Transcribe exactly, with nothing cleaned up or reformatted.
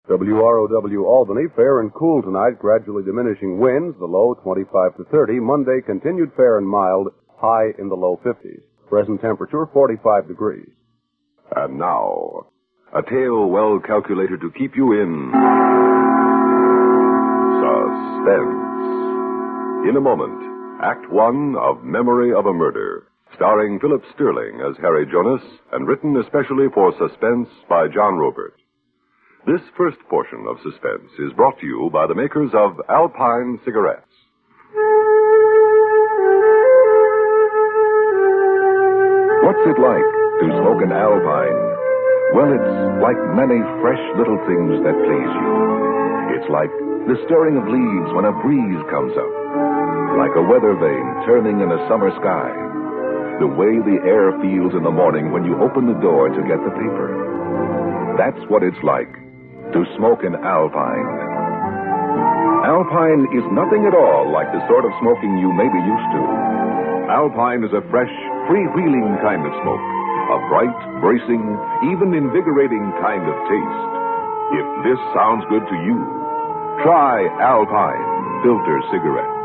W R O W Albany, fair and cool tonight, gradually diminishing winds, the low twenty-five to thirty. Monday, continued fair and mild, high in the low fifties. Present temperature, forty-five degrees. And now, a tale well calculated to keep you in suspense. In a moment, Act One of Memory of a Murder, starring Philip Sterling as Harry Jonas, and written especially for Suspense by John Robert. This first portion of Suspense is brought to you by the makers of Alpine cigarettes. What's it like to smoke an Alpine? Well, it's like many fresh little things that please you. It's like the stirring of leaves when a breeze comes up. Like a weather vane turning in a summer sky. The way the air feels in the morning when you open the door to get the paper. That's what it's like to smoke an Alpine. Alpine is nothing at all like the sort of smoking you may be used to. Alpine is a fresh, freewheeling kind of smoke. A bright, bracing, even invigorating kind of taste. If this sounds good to you, try Alpine Filter Cigarettes.